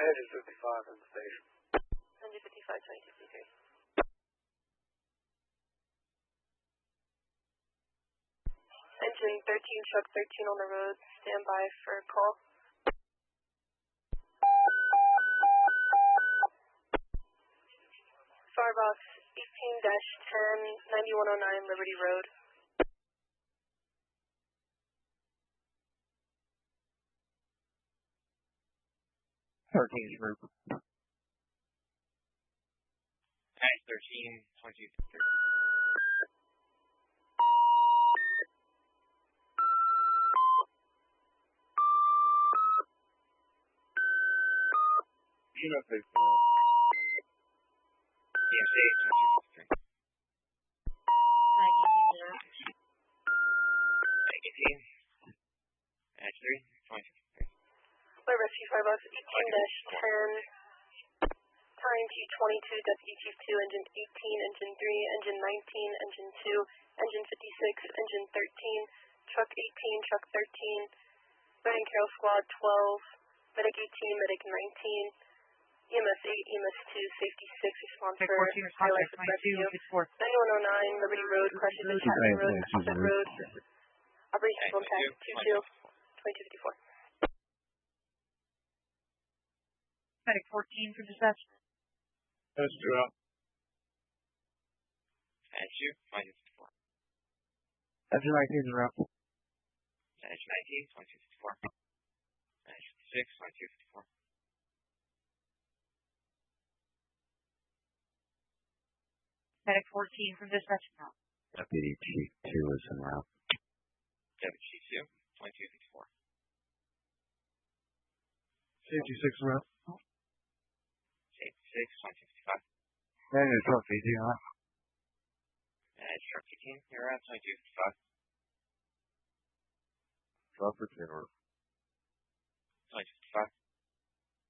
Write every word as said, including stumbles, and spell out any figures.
Engine fifty-five in the station. Engine fifty-five, twenty-two fifty-three. Engine thirteen, truck thirteen on the road. Stand by for call. Firebox eighteen ten, ninety-one oh nine Liberty Road. thirteen is route. Alright, thirteen, twenty-two fifty-three. You know, please. T M C twenty-two fifty-three. eighteen. Edge three, twenty-two fifty-three. Flight Rescue Firebox eighteen ten, time T twenty-two, Deputy Chief two, Engine eighteen, Engine three, Engine nineteen, Engine two, Engine fifty-six, Engine thirteen, Truck eighteen, Truck thirteen, Lieutenant Carroll Squad twelve, Medic eighteen, Medic nineteen, E M S eight, E M S two, Safety six, response for highlights of rescue. ninety-one oh nine Liberty Road, crashes in Chapman Road, Prospect Road. Operation contact two two, twenty-two fifty-four. Medic fourteen for dispatch. That's two out. Edge two, twenty-two fifty-four. Engine nineteen is route. Edge nineteen, twenty-two fifty-four. Edge fifty-six, twenty-two fifty-four. Medic fourteen from dispatch. Deputy Chief two is en route. Deputy Chief two, twenty-two fifty-four. Safety six en route. Safety six, twenty-two fifty-five. Engine truck eighteen en route. Edge truck eighteen, you're at twenty-two fifty-five. Truck fifteen en route. twenty-two fifty-five.